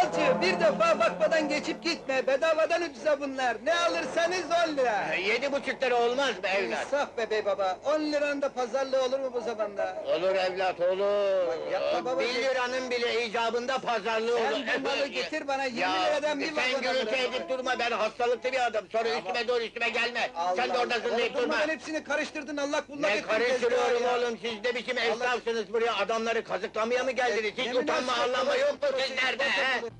Dayıcı, bir defa bakmadan geçip gitme, bedavadan ucuza bunlar. Ne alırsanız 10 lira. 7,5 lira olmaz mı evlat? İnsaf be bey baba, 10 liranın da pazarlığı olur mu bu zamanda? Olur evlat, olur. Bak yapma babacığım. 1 liranın bile icabında pazarlığı olur. Sen bu malı getir bana, 20 Ya, liradan bir sen vagon gürültü alırım. edip durma, ben hastalıklı bir adam. Sonra üstüme doğru üstüme gelme. Sen de orada zırlayıp durma. Durmadan hepsini karıştırdın, allak bullak Ne ettin karıştırıyorum tezgahı ya. oğlum, siz de biçim esnafsınız buraya, adamları kazıklamaya mı geldiniz? Hiç Yemin utanma, olsun, arlanma yok mu babacığım, sizlerde, he?